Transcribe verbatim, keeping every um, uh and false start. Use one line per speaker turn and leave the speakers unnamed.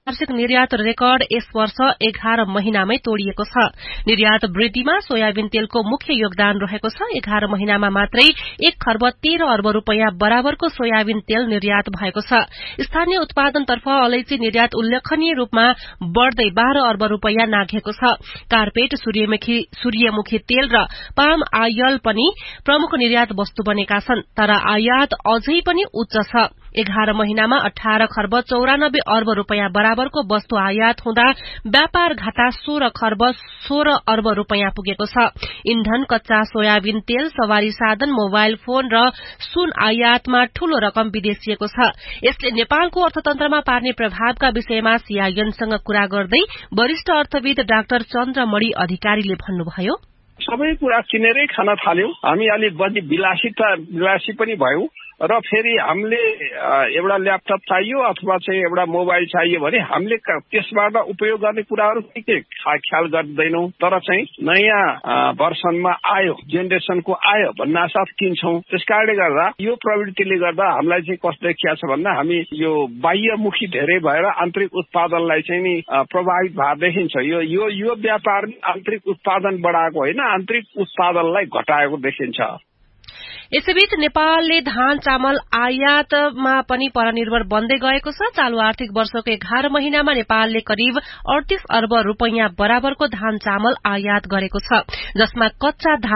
वार्षिक निर्यात रेकर्ड यस वर्ष एघार महिनामै तोडिएको छ। निर्यात वृद्धिमा सोयाबिन तेलको मुख्य योगदान रहेको छ। एघार महिनामा मात्रै एक खर्ब तेह्र अर्ब रूपियाँ बराबरको सोयाबिन तेल निर्यात भएको छ। स्थानीय उत्पादनतर्फ अलैंची निर्यात उल्लेखनीय रूपमा बढ़दै बाह्र अर्ब रूपियाँ नाघेको छ। कार्पेट, सूर्यमुखी सूर्यमुखी तेल र पाम आयल पनि प्रमुख निर्यात वस्तु बनेका छन्, तर आयात अझै पनि उच्च छ। एघार महिनामा अठार खर्ब चौरानब्बे अर्ब रूपियाँ बराबरको वस्तु आयात हुँदा व्यापार घाटा सोह्र खर्ब सोह्र अर्ब रूपियाँ पुगेको छ। इन्धन, कच्चा सोयाबिन तेल, सवारी साधन, मोबाइल फोन र सुन आयातमा ठूलो रकम विदेशिएको छ। यसले नेपालको अर्थतन्त्रमा पार्ने प्रभावका विषयमा सीआईएनसँग कुरा गर्दै वरिष्ठ अर्थविद डाक्टर चन्द्रमणि अधिकारीले भन्नुभयो,
सबै कुरा किनेरै खान थाल्यौं। हामी अलिक बढी विलासिता विलासी पनि भयौं र फेरि हामीले एउटा ल्यापटप चाहियो अथवा चाहिँ एउटा मोबाइल चाहियो भने हामीले त्यसबाट उपयोग गर्ने कुराहरू के के ख्याल गर्दैनौं। तर चाहिँ नयाँ भर्सनमा आयो, जेनेरेसनको आयो भन्नासाथ किन्छौं। त्यसकारणले गर्दा यो प्रवृत्तिले गर्दा हामीलाई चाहिँ कस्तो देखिया छ भन्दा हामी यो बाह्यमुखी धेरै भएर आन्तरिक उत्पादनलाई चाहिँ नि प्रभावित भएर देखिन्छ। यो यो यो व्यापार आन्तरिक उत्पादन बढाएको होइन, आन्तरिक उत्पादनलाई घटाएको देखिन्छ।
यसैबीच नेपालले धान चामल आयातमा पनि परनिर्भर बन्दै गएको छ। चालू आर्थिक वर्षको एघार महिनामा नेपालले करिब अडतीस अर्ब रूपियाँ बराबरको धान चामल आयात गरेको छ, जसमा कच्चा